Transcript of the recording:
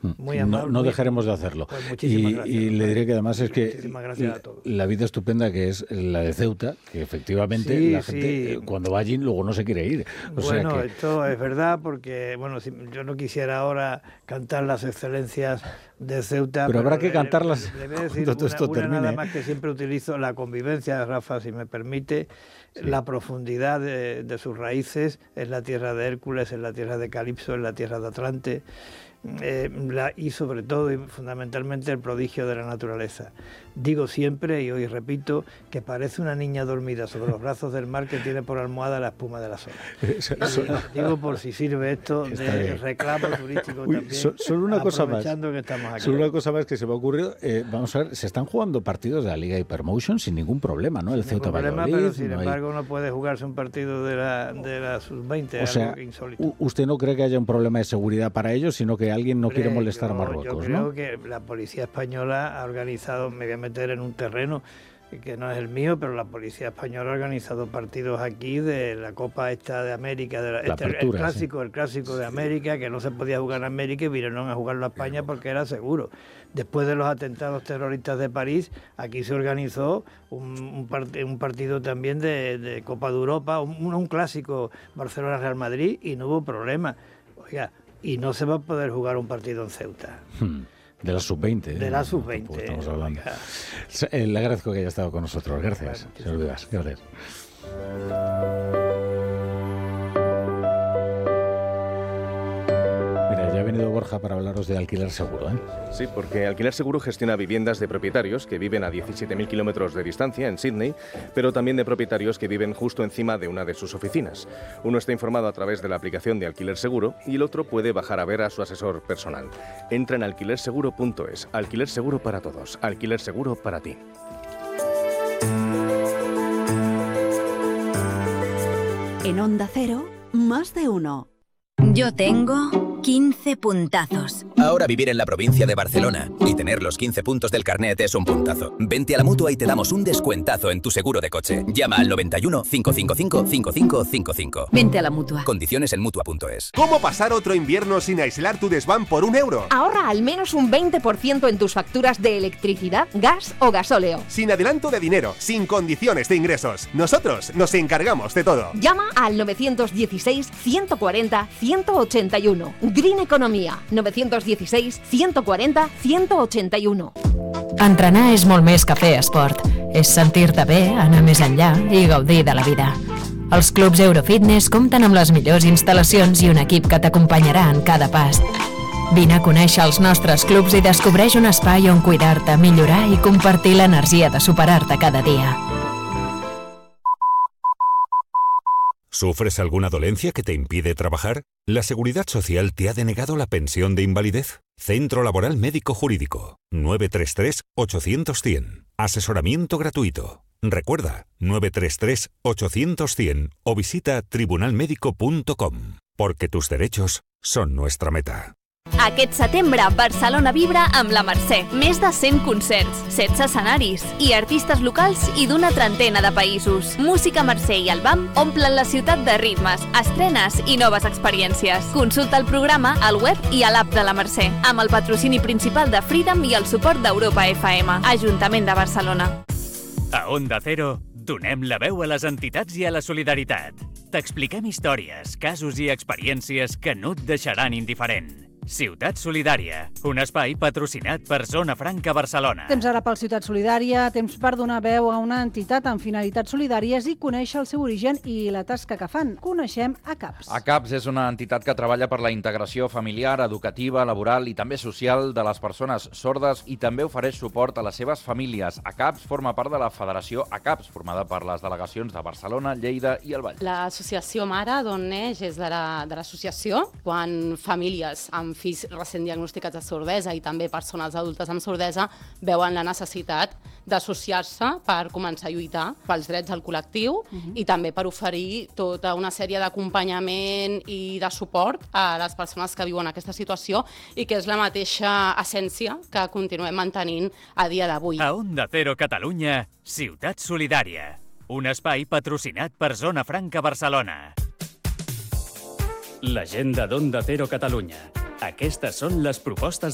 Muy amable. No dejaremos de hacerlo. Pues muchísimas gracias. Y le diré que además es que muchísimas gracias a todos. la vida estupenda que es la de Ceuta, que efectivamente la gente cuando va allí luego no se quiere ir. Esto es verdad porque, yo no quisiera ahora cantar las excelencias de Ceuta. Pero habrá que cantarlas le voy a decir cuando todo esto termine. Nada más que siempre utilizo la convivencia, Rafa, si me permite, la profundidad de sus raíces en la tierra de Hércules, en la tierra de Calipso, en la tierra de Atlante. Y sobre todo y fundamentalmente el prodigio de la naturaleza. Digo siempre, y hoy repito, que parece una niña dormida sobre los brazos del mar que tiene por almohada la espuma de las olas. Digo por si sirve esto de reclamo turístico también. Solo una cosa más. Que estamos aquí. Solo una cosa más que se me ha ocurrido. Vamos a ver, se están jugando partidos de la Liga Hypermotion sin ningún problema, ¿no? El Ceuta Valladolid. Pero sin embargo no puede jugarse un partido de la sub-20, o sea, algo insólito. ¿Usted no cree que haya un problema de seguridad para ellos, sino que alguien no quiere molestar a Marruecos? Yo creo que la policía española ha organizado, me voy a meter en un terreno que no es el mío, pero la policía española ha organizado partidos aquí de la Copa esta de América, el clásico de América, que no se podía jugar en América y vinieron a jugarlo a España porque era seguro. Después de los atentados terroristas de París, aquí se organizó un partido también de Copa de Europa, un clásico Barcelona-Real Madrid, y no hubo problema. Oiga, y no se va a poder jugar un partido en Ceuta. De la sub-20. De la sub-20. Estamos hablando. Le agradezco que haya estado con nosotros. Gracias, señor Vivas. Gracias. Ya ha venido Borja para hablaros de Alquiler Seguro, ¿eh? Sí, porque Alquiler Seguro gestiona viviendas de propietarios que viven a 17.000 kilómetros de distancia en Sydney, pero también de propietarios que viven justo encima de una de sus oficinas. Uno está informado a través de la aplicación de Alquiler Seguro y el otro puede bajar a ver a su asesor personal. Entra en alquilerseguro.es. Alquiler Seguro para todos. Alquiler Seguro para ti. En Onda Cero, más de uno. Yo tengo 15 puntazos. Ahora vivir en la provincia de Barcelona y tener los 15 puntos del carnet es un puntazo. Vente a la Mutua y te damos un descuentazo en tu seguro de coche. Llama al 91 555 5555. Vente a la Mutua. Condiciones en Mutua.es. ¿Cómo pasar otro invierno sin aislar tu desván por €1? Ahorra al menos un 20% en tus facturas de electricidad, gas o gasóleo. Sin adelanto de dinero, sin condiciones de ingresos. Nosotros nos encargamos de todo. Llama al 916 140 181. Green Economia, 916 140 181. Entrenar és molt més que fer esport. És sentir-te bé, anar més enllà i gaudir de la vida. Els clubs Eurofitness compten amb les millors instal·lacions i un equip que t'acompanyarà en cada pas. Vine a conèixer els nostres clubs i descobreix un espai on cuidar-te, millorar i compartir l'energia de superar-te cada dia. ¿Sufres alguna dolencia que te impide trabajar? ¿La Seguridad Social te ha denegado la pensión de invalidez? Centro Laboral Médico Jurídico. 933-800-100. Asesoramiento gratuito. Recuerda, 933-800-100 o visita tribunalmedico.com. Porque tus derechos son nuestra meta. Aquest setembre, Barcelona vibra amb la Mercè. Més de 100 concerts, 16 escenaris i artistes locals i d'una trentena de països. Música Mercè i el BAM omplen la ciutat de ritmes, estrenes i noves experiències. Consulta el programa al web i a l'app de la Mercè, amb el patrocini principal de Freedom i el suport d'Europa FM, Ajuntament de Barcelona. A Onda Cero, donem la veu a les entitats i a la solidaritat. T'expliquem històries, casos i experiències que no et deixaran indiferent. Ciutat Solidària, un espai patrocinat per Zona Franca Barcelona. Temps ara pel Ciutat Solidària, temps per donar veu a una entitat amb finalitats solidàries i conèixer el seu origen i la tasca que fan. Coneixem ACAPS. ACAPS és una entitat que treballa per la integració familiar, educativa, laboral i també social de les persones sordes i també ofereix suport a les seves famílies. ACAPS forma part de la Federació ACAPS, formada per les delegacions de Barcelona, Lleida i el Vall. L'associació mare d'on neix és de l'associació, quan famílies amb fills recent diagnosticats de sordesa i també persones adultes amb sordesa veuen la necessitat d'associar-se per començar a lluitar pels drets del col·lectiu i també per oferir tota una sèrie d'acompanyament i de suport a les persones que viuen aquesta situació i que és la mateixa essència que continuem mantenint a dia d'avui. A Onda Cero Catalunya, Ciutat Solidària, un espai patrocinat per Zona Franca Barcelona. L'agenda d'Onda Cero Catalunya. Aquestes són les propostes